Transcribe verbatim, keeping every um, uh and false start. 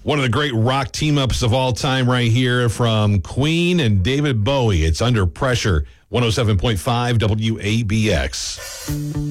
One of the great rock team-ups of all time right here from Queen and David Bowie. It's Under Pressure, one oh seven point five W A B X.